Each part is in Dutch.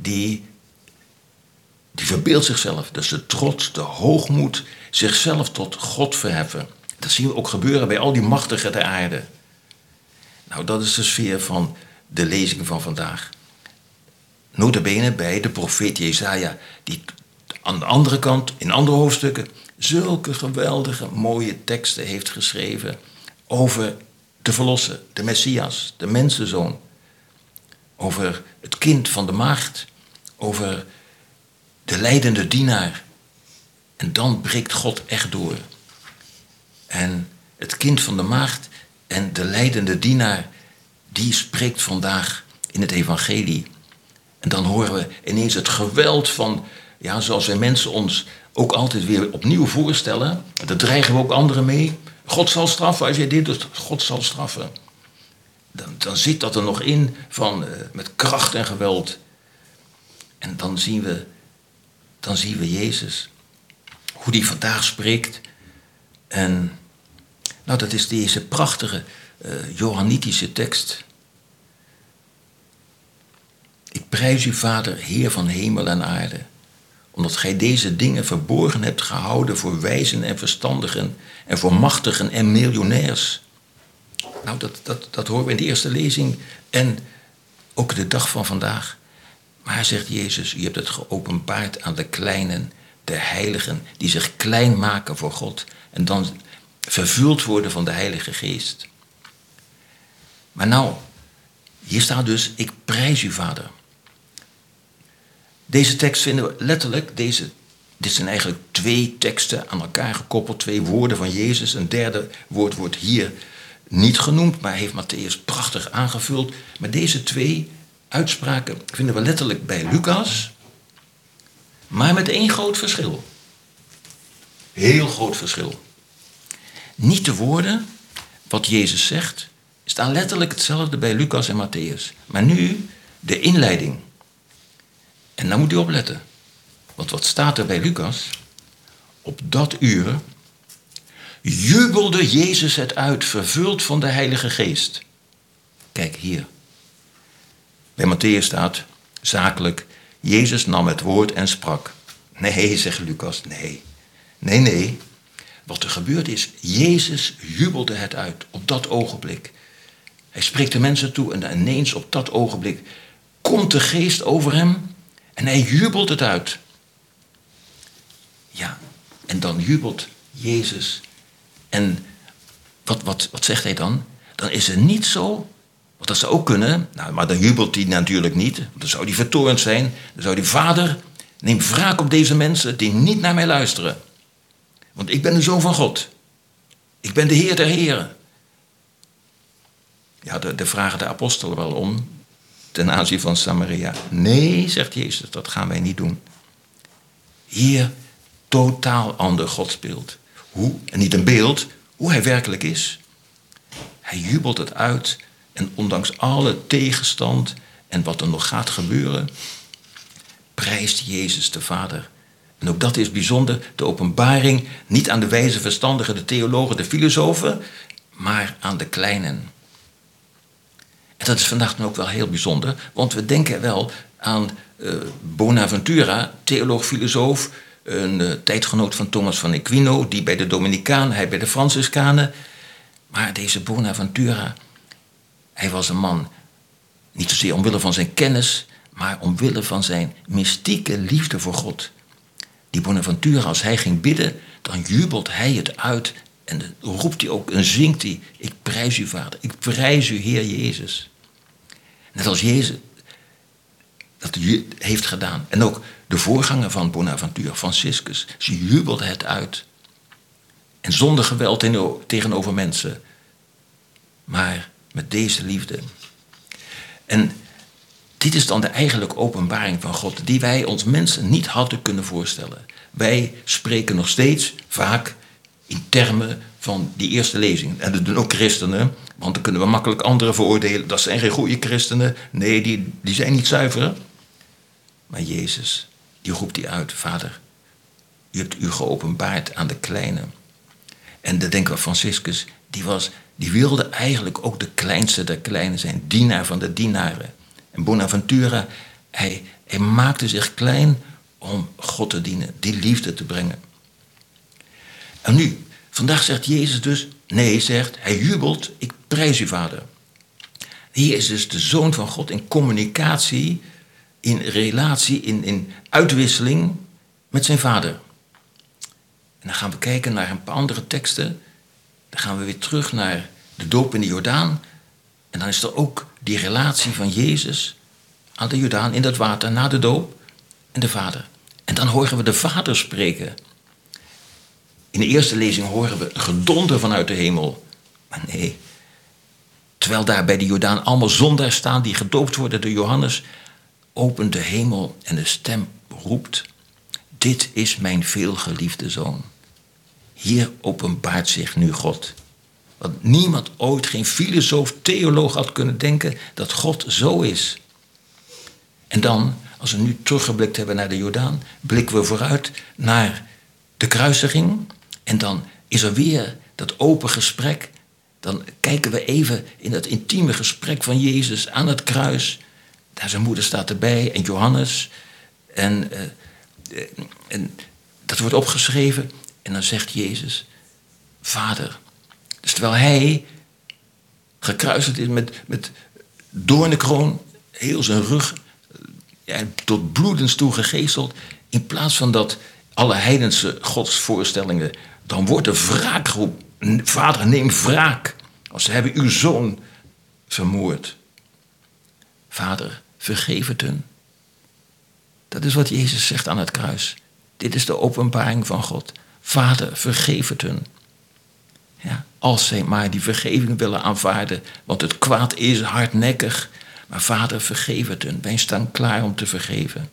die verbeeldt zichzelf. Dus de trots, de hoogmoed, zichzelf tot God verheffen. Dat zien we ook gebeuren bij al die machtigen der aarde. Nou, dat is de sfeer van de lezing van vandaag. Nota bene bij de profeet Jesaja, die aan de andere kant, in andere hoofdstukken, zulke geweldige, mooie teksten heeft geschreven over de verlosser, de Messias, de mensenzoon. Over het kind van de maagd, over de lijdende dienaar. En dan breekt God echt door. En het kind van de maagd en de lijdende dienaar, die spreekt vandaag in het evangelie. En dan horen we ineens het geweld van, ja, zoals wij mensen ons ook altijd weer opnieuw voorstellen. Daar dreigen we ook anderen mee. God zal straffen als jij dit doet. God zal straffen. Dan zit dat er nog in van met kracht en geweld. En dan zien we Jezus. Hoe die vandaag spreekt. En nou, dat is deze prachtige Johannitische tekst. Ik prijs u, Vader, Heer van hemel en aarde, omdat gij deze dingen verborgen hebt gehouden voor wijzen en verstandigen en voor machtigen en miljonairs. Nou, dat horen we in de eerste lezing en ook de dag van vandaag. Maar, zegt Jezus, u hebt het geopenbaard aan de kleinen, de heiligen, die zich klein maken voor God en dan vervuld worden van de Heilige Geest. Maar nou, hier staat dus, ik prijs u, Vader. Deze tekst vinden we letterlijk, dit zijn eigenlijk 2 teksten aan elkaar gekoppeld, 2 woorden van Jezus. Een derde woord wordt hier niet genoemd, maar heeft Matthäus prachtig aangevuld. Maar deze 2 uitspraken vinden we letterlijk bij Lucas, maar met 1 groot verschil. Heel groot verschil. Niet de woorden, wat Jezus zegt, staan letterlijk hetzelfde bij Lucas en Matthäus. Maar nu de inleiding. En dan moet u opletten. Want wat staat er bij Lucas? Op dat uur jubelde Jezus het uit, vervuld van de Heilige Geest. Kijk hier. Bij Matthäus staat zakelijk, Jezus nam het woord en sprak. Nee, zegt Lucas, nee. Nee. Wat er gebeurd is, Jezus jubelde het uit op dat ogenblik. Hij spreekt de mensen toe en ineens op dat ogenblik komt de Geest over hem en hij jubelt het uit. Ja, en dan jubelt Jezus. En wat zegt hij dan? Dan is het niet zo, want dat zou ook kunnen, nou, maar dan jubelt hij natuurlijk niet. Want dan zou hij vertoornd zijn. Dan zou hij, Vader, neem wraak op deze mensen die niet naar mij luisteren. Want ik ben de Zoon van God. Ik ben de Heer der Heren. Ja, daar vragen de apostelen wel om, ten aanzien van Samaria. Nee, zegt Jezus, dat gaan wij niet doen. Hier totaal ander godsbeeld. Hoe, en niet een beeld, hoe hij werkelijk is. Hij jubelt het uit en ondanks alle tegenstand en wat er nog gaat gebeuren, prijst Jezus de Vader. En ook dat is bijzonder, de openbaring, niet aan de wijze verstandigen, de theologen, de filosofen, maar aan de kleinen. En dat is vandaag dan ook wel heel bijzonder, want we denken wel aan Bonaventura, theoloog, filosoof, een tijdgenoot van Thomas van Aquino, die bij de Dominicanen, hij bij de Franciscanen. Maar deze Bonaventura, hij was een man, niet zozeer omwille van zijn kennis, maar omwille van zijn mystieke liefde voor God. Die Bonaventura, als hij ging bidden, dan jubelt hij het uit en dan roept hij ook en zingt hij, ik prijs u, Vader, ik prijs u, Heer Jezus. Net als Jezus dat heeft gedaan. En ook de voorganger van Bonaventura, Franciscus, ze jubelde het uit. En zonder geweld tegenover mensen, maar met deze liefde. En dit is dan de eigenlijke openbaring van God, die wij ons mensen niet hadden kunnen voorstellen. Wij spreken nog steeds vaak in termen van die eerste lezing. En dat doen ook christenen, want dan kunnen we makkelijk anderen veroordelen. Dat zijn geen goede christenen. Nee, die zijn niet zuiver. Maar Jezus, die roept die uit. Vader, u hebt u geopenbaard aan de kleinen. En dan denken we, Franciscus, die wilde eigenlijk ook de kleinste der kleinen zijn. Dienaar van de dienaren. En Bonaventura, Hij maakte zich klein om God te dienen, die liefde te brengen. En nu, vandaag zegt Jezus dus, hij jubelt, ik prijs u, Vader. Hier is dus de Zoon van God in communicatie, in relatie, in uitwisseling met zijn Vader. En dan gaan we kijken naar een paar andere teksten. Dan gaan we weer terug naar de doop in de Jordaan. En dan is er ook die relatie van Jezus aan de Jordaan in dat water na de doop en de Vader. En dan horen we de Vader spreken. In de eerste lezing horen we een gedonder vanuit de hemel. Maar nee, terwijl daar bij de Jordaan allemaal zondaars staan die gedoopt worden door Johannes, opent de hemel en de stem roept: dit is mijn veelgeliefde Zoon. Hier openbaart zich nu God. Want niemand ooit, geen filosoof, theoloog had kunnen denken dat God zo is. En dan, als we nu teruggeblikt hebben naar de Jordaan, blikken we vooruit naar de kruisiging. En dan is er weer dat open gesprek. Dan kijken we even in dat intieme gesprek van Jezus aan het kruis. Daar zijn moeder staat erbij en Johannes. En dat wordt opgeschreven. En dan zegt Jezus: Vader. Dus terwijl hij gekruisigd is met doornenkroon, heel zijn rug tot bloedens toe gegezeld, in plaats van dat alle heidense godsvoorstellingen, dan wordt de wraak geroepen. Vader, neem wraak, als ze hebben uw zoon vermoord. Vader, vergeef het hun. Dat is wat Jezus zegt aan het kruis. Dit is de openbaring van God. Vader, vergeef het hun. Ja, als zij maar die vergeving willen aanvaarden, want het kwaad is hardnekkig. Maar Vader, vergeef het hun. Wij staan klaar om te vergeven.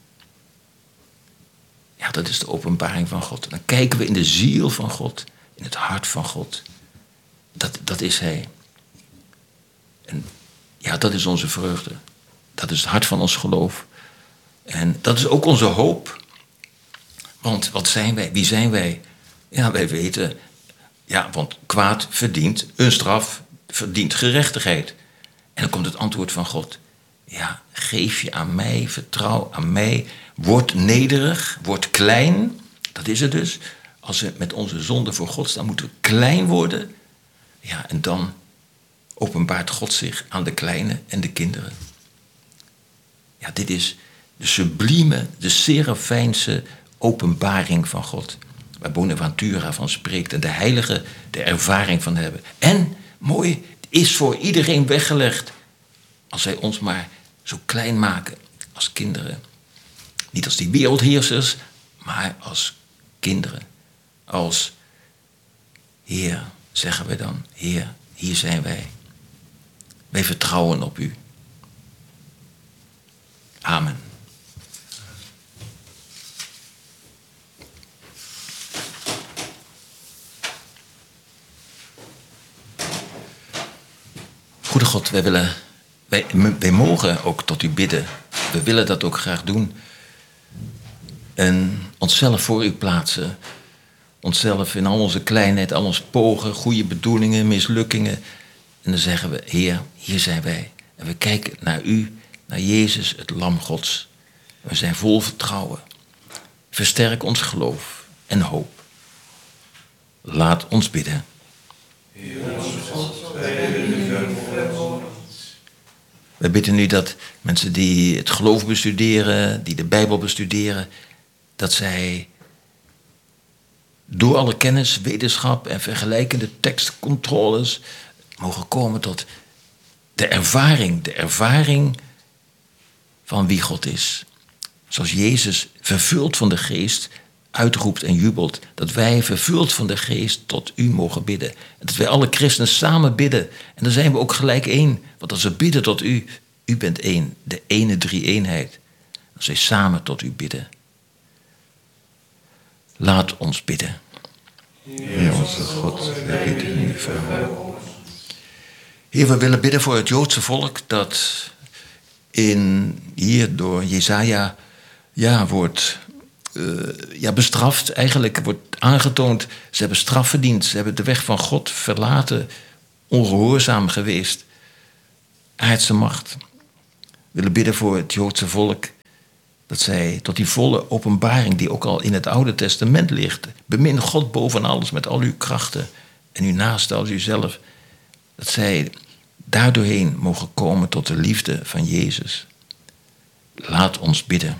Ja, dat is de openbaring van God. Dan kijken we in de ziel van God, in het hart van God. Dat is Hij. En ja, dat is onze vreugde. Dat is het hart van ons geloof. En dat is ook onze hoop. Want wat zijn wij? Wie zijn wij? Ja, wij weten, ja, want kwaad verdient een straf, verdient gerechtigheid. En dan komt het antwoord van God. Ja, geef je aan mij, vertrouw aan mij, word nederig, word klein. Dat is het dus. Als we met onze zonde voor God staan, moeten we klein worden. Ja, en dan openbaart God zich aan de kleine en de kinderen. Ja, dit is de sublieme, de serafijnse openbaring van God. Waar Bonaventura van spreekt en de heiligen de ervaring van hebben. En, mooi, het is voor iedereen weggelegd. Als wij ons maar zo klein maken als kinderen. Niet als die wereldheersers, maar als kinderen. Als Heer, zeggen we dan. Heer, hier zijn wij. Wij vertrouwen op u. Amen. Goede God, wij mogen ook tot u bidden. We willen dat ook graag doen. En onszelf voor u plaatsen. Onszelf in al onze kleinheid, al ons pogen, goede bedoelingen, mislukkingen. En dan zeggen we: Heer, hier zijn wij. En we kijken naar u, naar Jezus, het Lam Gods. En we zijn vol vertrouwen. Versterk ons geloof en hoop. Laat ons bidden. Heer onze God, wij bidden u voor. Wij bidden nu dat mensen die het geloof bestuderen, die de Bijbel bestuderen, dat zij door alle kennis, wetenschap en vergelijkende tekstcontroles mogen komen tot de ervaring van wie God is. Zoals Jezus, vervuld van de Geest, uitroept en jubelt. Dat wij, vervuld van de Geest, tot u mogen bidden. En dat wij alle christenen samen bidden. En dan zijn we ook gelijk één. Want als we bidden tot u, u bent één. De ene drie-eenheid. Als wij samen tot u bidden. Laat ons bidden. Heer onze God, wij bidden u verhoor. Heer, we willen bidden voor het Joodse volk dat hier door Jesaja wordt bestraft. Eigenlijk wordt aangetoond, ze hebben straf verdiend. Ze hebben de weg van God verlaten, ongehoorzaam geweest. Aardse macht. We willen bidden voor het Joodse volk. Dat zij tot die volle openbaring die ook al in het Oude Testament ligt. Bemin God boven alles met al uw krachten. En uw naaste als uzelf. Dat zij daardoorheen mogen komen tot de liefde van Jezus. Laat ons bidden.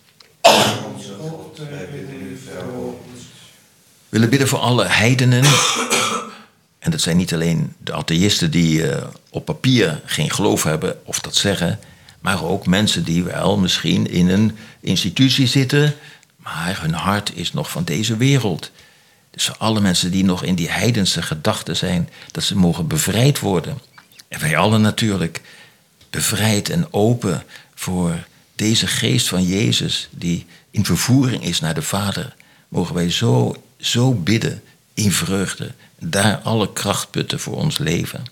We willen bidden voor alle heidenen. En dat zijn niet alleen de atheïsten die op papier geen geloof hebben of dat zeggen. Maar ook mensen die wel misschien in een institutie zitten. Maar hun hart is nog van deze wereld. Dus voor alle mensen die nog in die heidense gedachten zijn. Dat ze mogen bevrijd worden. En wij allen natuurlijk bevrijd en open voor deze geest van Jezus. Die in vervoering is naar de Vader. Mogen wij zo bidden in vreugde. Daar alle kracht putten voor ons leven.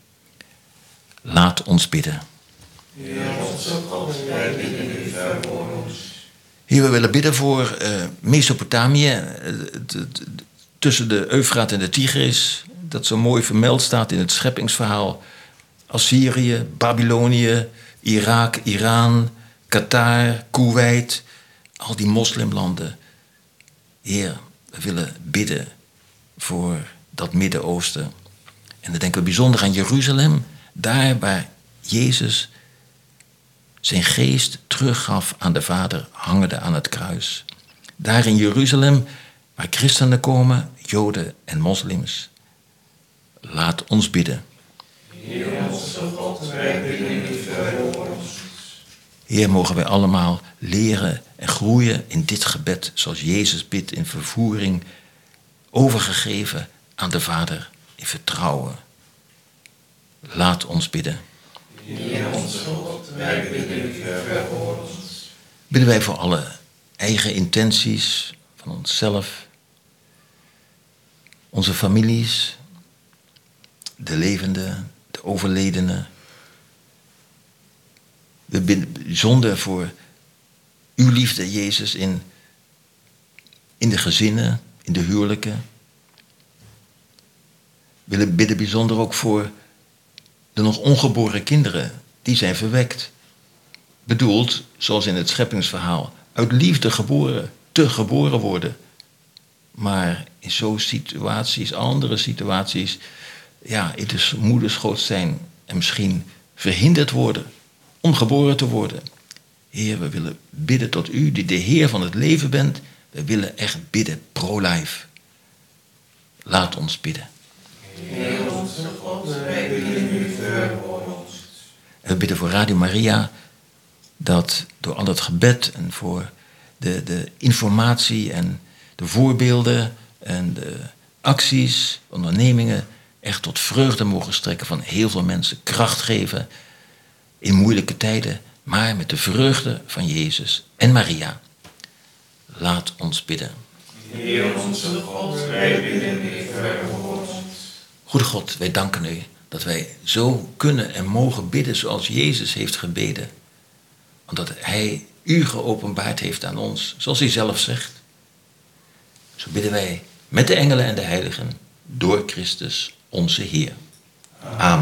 Laat ons bidden. Heer onze God, wij bidden u, verhoor ons. Heer, we willen bidden voor Mesopotamië, tussen de Eufraat en de Tigris, dat zo mooi vermeld staat in het scheppingsverhaal. Assyrië, Babylonië, Irak, Iran, Qatar, Kuwait, al die moslimlanden. Heer, we willen bidden voor dat Midden-Oosten. En dan denken we bijzonder aan Jeruzalem, daar waar Jezus zijn geest teruggaf aan de Vader, hangende aan het kruis. Daar in Jeruzalem, waar christenen komen, Joden en moslims. Laat ons bidden. Heer onze God, wij bidden u, verhoor ons. Heer, mogen wij allemaal leren en groeien in dit gebed, zoals Jezus bidt in vervoering, overgegeven aan de Vader in vertrouwen. Laat ons bidden. Heer onze God, wij bidden u, verhoor ons. Bidden wij voor alle eigen intenties van onszelf, onze families, de levenden, de overledenen. We bidden bijzonder voor uw liefde, Jezus, in de gezinnen, in de huwelijken. We bidden bijzonder ook voor de nog ongeboren kinderen, die zijn verwekt. Bedoeld, zoals in het scheppingsverhaal, uit liefde geboren worden. Maar in zo'n situaties, andere situaties, in de moederschoot zijn en misschien verhinderd worden om geboren te worden. Heer, we willen bidden tot u, die de Heer van het leven bent. We willen echt bidden, pro-life. Laat ons bidden. Heer onze God, wij bidden u, verhoor ons. En we bidden voor Radio Maria, dat door al het gebed en voor de informatie en de voorbeelden en de acties, ondernemingen, echt tot vreugde mogen strekken van heel veel mensen, kracht geven in moeilijke tijden, maar met de vreugde van Jezus en Maria. Laat ons bidden. Heer onze God, wij bidden u, verhoor ons. Goede God, wij danken u dat wij zo kunnen en mogen bidden zoals Jezus heeft gebeden. Omdat hij u geopenbaard heeft aan ons, zoals hij zelf zegt. Zo bidden wij met de engelen en de heiligen door Christus onze Heer. Amen.